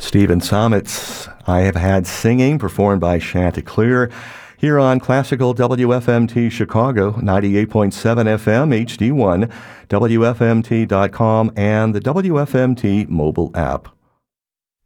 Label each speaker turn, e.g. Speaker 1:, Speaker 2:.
Speaker 1: Stephen Sommett's I Have Had Singing, performed by Chanticleer, here on Classical WFMT Chicago, 98.7 FM, HD1, WFMT.com, and the WFMT mobile app.